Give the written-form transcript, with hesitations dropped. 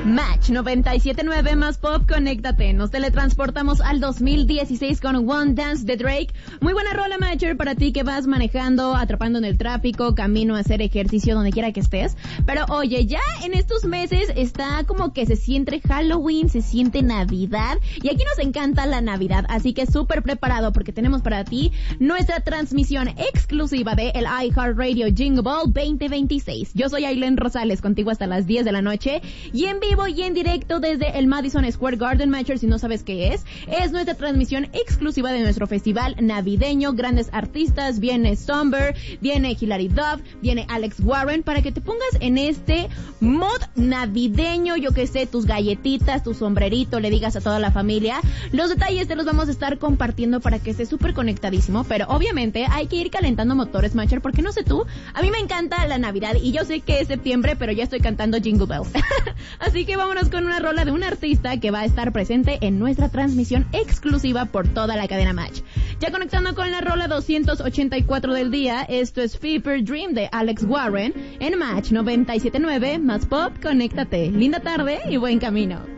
Match 97.9 más pop, conéctate. Nos teletransportamos al 2016 con One Dance de Drake. Muy buena rola, Matcher, para ti que vas manejando, atrapando en el tráfico, camino a hacer ejercicio donde quiera que estés. Pero oye, ya en estos meses está como que se siente Halloween, se siente Navidad. Y aquí nos encanta la Navidad, así que súper preparado porque tenemos para ti nuestra transmisión exclusiva de el iHeartRadio Jingle Ball 2026. Yo soy Ailén Rosales, contigo hasta las 10 de la noche. Y en vivo y en directo desde el Madison Square Garden. Matcher, si no sabes qué es nuestra transmisión exclusiva de nuestro festival navideño, grandes artistas, viene Somber, viene Hilary Duff, viene Alex Warren, para que te pongas en este mod navideño, yo que sé, tus galletitas, tu sombrerito, le digas a toda la familia. Los detalles te los vamos a estar compartiendo para que estés súper conectadísimo, pero obviamente hay que ir calentando motores, Matcher, porque no sé tú, a mí me encanta la Navidad y yo sé que es septiembre, pero ya estoy cantando Jingle Bells. Así que vámonos con una rola de un artista que va a estar presente en nuestra transmisión exclusiva por toda la cadena Match. Ya conectando con la rola 284 del día, esto es Fever Dream de Alex Warren en Match 97.9 más pop, conéctate. Linda tarde y buen camino.